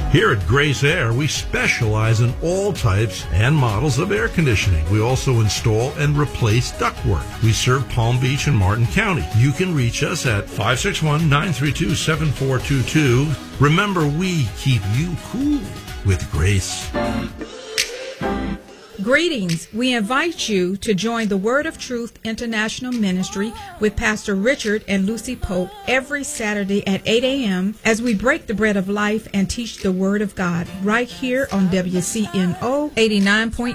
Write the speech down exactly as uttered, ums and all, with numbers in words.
Here at Grace Air, we specialize in all types and models of air conditioning. We also install and replace ductwork. We serve Palm Beach and Martin County. You can reach us at five six one, nine three two, seven four two two. Remember, we keep you cool with Grace. Greetings. We invite you to join the Word of Truth International Ministry with Pastor Richard and Lucy Pope every Saturday at eight a.m. as we break the bread of life and teach the Word of God right here on W C N O eighty-nine point